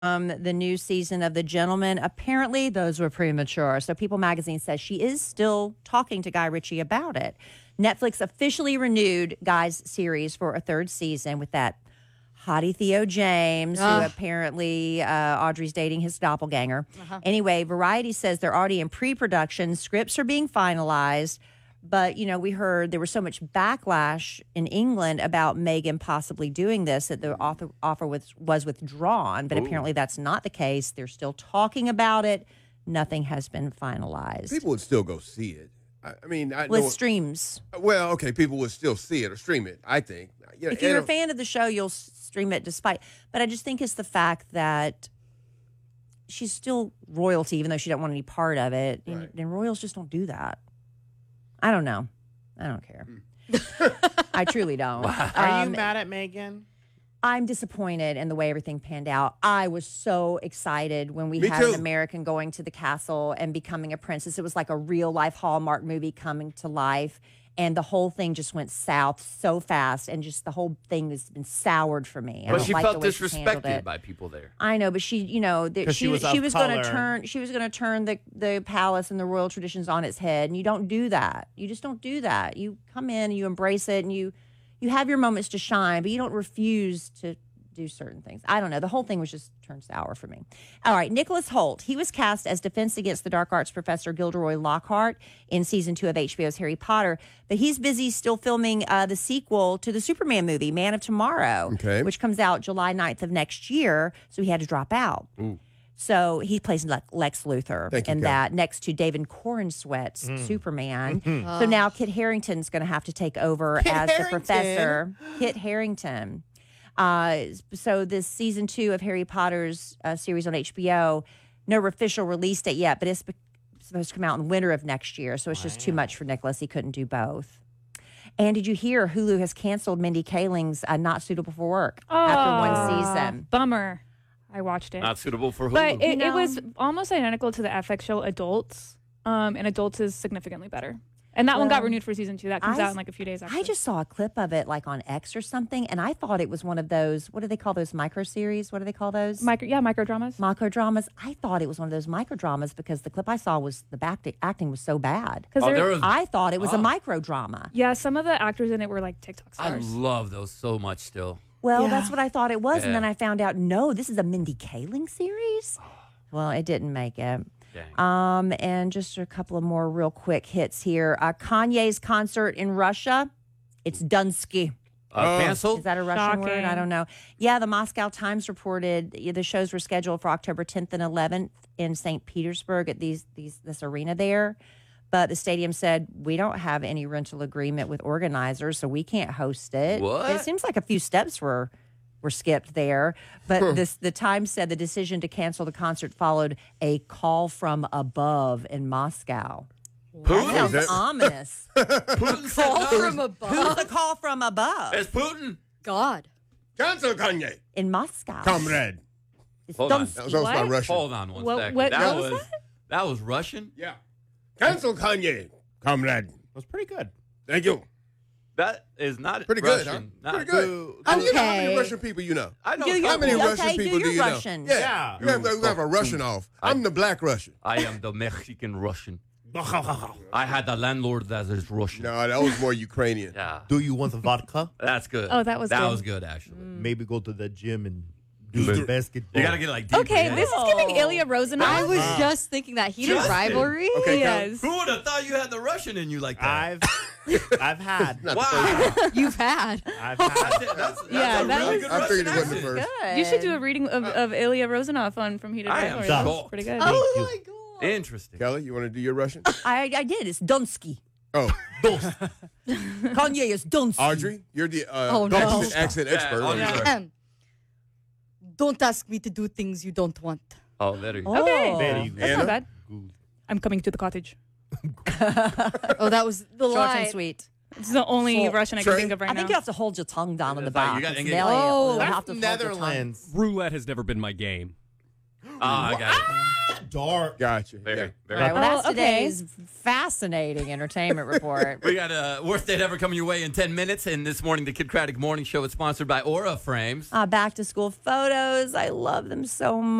the new season of The Gentleman. Apparently, those were premature. So People Magazine says she is still talking to Guy Ritchie about it. Netflix officially renewed Guy's series for a third season with that hottie Theo James, who apparently Audrey's dating his doppelganger. Anyway, Variety says they're already in pre-production. Scripts are being finalized. But, we heard there was so much backlash in England about Meghan possibly doing this that the offer was withdrawn. But apparently that's not the case. They're still talking about it. Nothing has been finalized. People would still go see it. With streams. Well, okay, people would still see it or stream it, I think. If you're a fan of the show, you'll stream it despite. But I just think it's the fact that she's still royalty, even though she doesn't want any part of it. Right. And royals just don't do that. I don't know. I don't care. I truly don't. Wow. Are you mad at Meghan? I'm disappointed in the way everything panned out. I was so excited when we had an American going to the castle and becoming a princess. It was like a real life Hallmark movie coming to life. And the whole thing just went south so fast, and just the whole thing has been soured for me. But she felt disrespected by people there. I know, but she, she was going to turn the palace and the royal traditions on its head, and you don't do that. You just don't do that. You come in and you embrace it, and you have your moments to shine, but you don't refuse to do certain things. I don't know. The whole thing was just turned sour for me. All right. Nicholas Hoult. He was cast as Defense Against the Dark Arts Professor Gilderoy Lockhart in season 2 of HBO's Harry Potter, but he's busy still filming the sequel to the Superman movie, Man of Tomorrow, which comes out July 9th of next year. So he had to drop out. Ooh. So he plays Lex Luthor in that next to David Corenswet's Superman. So now Kit Harington's going to have to take over the professor. Kit Harington. So this season 2 of Harry Potter's series on HBO, no official release date yet, but it's supposed to come out in the winter of next year. So it's just too much for Nicholas. He couldn't do both. And did you hear Hulu has canceled Mindy Kaling's Not Suitable for Work after one season? Bummer. I watched it. Not suitable for Hulu. But it was almost identical to the FX show Adults, and Adults is significantly better. And that one got renewed for season 2. That comes out in like a few days after. I just saw a clip of it like on X or something, and I thought it was one of those, what do they call those, micro series? What do they call those? Microdramas. Microdramas. I thought it was one of those microdramas because the clip I saw was the acting was so bad. I thought it was a microdrama. Yeah, some of the actors in it were like TikTok stars. I love those so much still. Well, that's what I thought it was, and then I found out, no, this is a Mindy Kaling series? Well, it didn't make it. And just a couple of more real quick hits here. Kanye's concert in Russia, it's Dunsky. Canceled? Is that a Russian word? I don't know. Yeah, the Moscow Times reported the shows were scheduled for October 10th and 11th in St. Petersburg at this arena there. But the stadium said, we don't have any rental agreement with organizers, so we can't host it. What? It seems like a few steps were skipped there. But the Times said the decision to cancel the concert followed a call from above in Moscow. Putin? That sounds ominous. Putin call from above? Who's the call from above? It's Putin. God. Cancel Kanye. In Moscow. Comrade. Hold on. That was my Russian. Hold on one second. What was that was Russian? Yeah. Cancel Kanye. Comrade. That was pretty good. Thank you. That is not pretty Russian. Good, huh? Pretty good. You know how many Russian people you know? I know. How many Russian people do you know? Russian. Yeah. You have a Russian off. I'm the black Russian. I am the Mexican Russian. I had a landlord that is Russian. No, that was more Ukrainian. Yeah. Do you want the vodka? That's good. Oh, that was good. That was good, actually. Maybe go to the gym and do the basketball. You got to get like deeper. Okay, this is giving Ilya Rozanov. I was just thinking that heated rivalry. Okay, yes. Who would have thought you had the Russian in you like that? I've had. Wow. You've had. I've had. That's Yeah, a that really was- good I figured it Russian wasn't the accent. first. You should do a reading of Ilya Rozanov from Heated I am Rivalry. shocked. That's pretty good. Oh, my God. Interesting. Kelly, you want to do your Russian? I did. It's Dunsky. Oh. Kanye is Dunsky. Audrey, you're the no. accent expert. Audrey. Ahem. Don't ask me to do things you don't want. Oh, there you go. Okay. Very good. That's not bad. I'm coming to the cottage. Oh, that was the Short line. and sweet. It's the only So, Russian I can Trey? think of right I think now. you have to hold your tongue down in the It's like back. you got It's English. Nelly. Oh, You'll That's have to hold your tongue. Netherlands. Roulette has never been my game. I got it. Dark. Gotcha. Very, Yeah. very. All right, well, that's Oh, okay. today's fascinating entertainment report. We got a worst date ever coming your way in 10 minutes. And this morning, the Kid Craddock Morning Show is sponsored by Aura Frames. Back to school photos. I love them so much.